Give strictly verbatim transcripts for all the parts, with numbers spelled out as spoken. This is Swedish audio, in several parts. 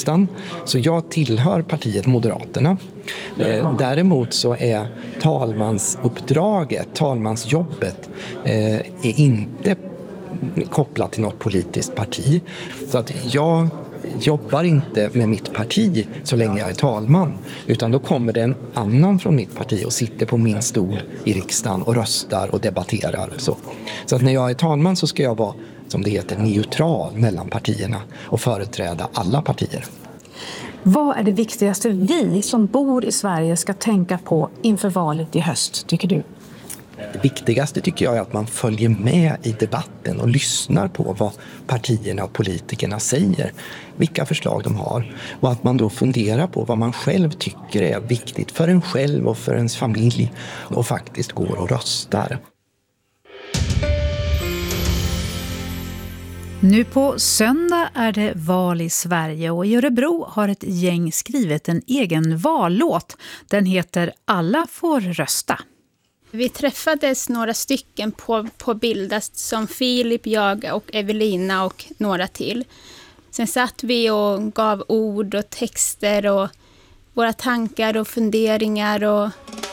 riksdagen. Så jag tillhör partiet Moderaterna. Eh, däremot så är talmansuppdraget, talmansjobbet eh, är inte kopplat till något politiskt parti. Så att jag jobbar inte med mitt parti så länge jag är talman, utan då kommer det en annan från mitt parti och sitter på min stol i riksdagen och röstar och debatterar. Så, så att när jag är talman så ska jag vara, som det heter, neutral mellan partierna och företräda alla partier. Vad är det viktigaste vi som bor i Sverige ska tänka på inför valet i höst, tycker du? Det viktigaste tycker jag är att man följer med i debatten och lyssnar på vad partierna och politikerna säger, vilka förslag de har, och att man då funderar på vad man själv tycker är viktigt för en själv och för ens familj och faktiskt går och röstar. Nu på söndag är det val i Sverige och i Örebro har ett gäng skrivit en egen vallåt. Den heter Alla får rösta. Vi träffades några stycken på, på Bildast som Filip, jag och Evelina och några till. Sen satt vi och gav ord och texter och våra tankar och funderingar. Och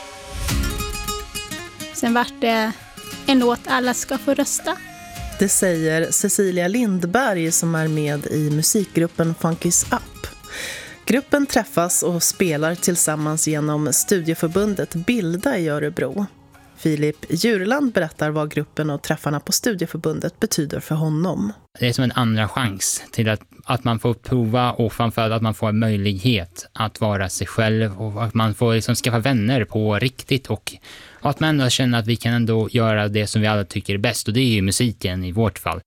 sen var det en låt Alla ska få rösta. Det säger Cecilia Lindberg som är med i musikgruppen Funkis Up. Gruppen träffas och spelar tillsammans genom studieförbundet Bilda i Örebro. Filip Djurland berättar vad gruppen och träffarna på studieförbundet betyder för honom. Det är som en andra chans till att, att man får prova och framförallt att man får en möjlighet att vara sig själv och att man får liksom skaffa vänner på riktigt och att man ändå känner att vi kan ändå göra det som vi alla tycker är bäst, och det är ju musiken i vårt fall.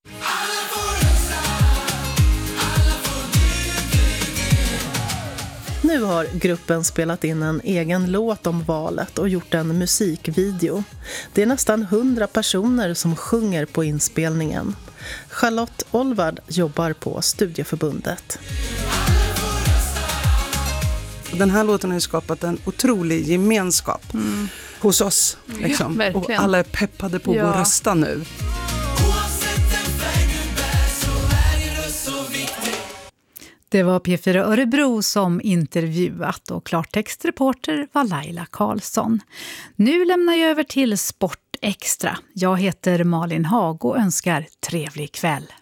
Nu har gruppen spelat in en egen låt om valet och gjort en musikvideo. Det är nästan hundra personer som sjunger på inspelningen. Charlotte Olvard jobbar på studieförbundet. Den här låten har skapat en otrolig gemenskap mm. hos oss. Liksom. Ja, och alla är peppade på ja. att rösta nu. Det var P fyra Örebro som intervjuat och klartextreporter var Laila Karlsson. Nu lämnar jag över till Sport Extra. Jag heter Malin Hag och önskar trevlig kväll.